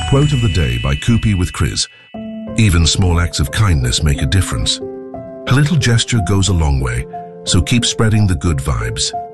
Quote of the day by Koopy with Chris. Even small acts of kindness make a difference. A little gesture goes a long way, so keep spreading the good vibes.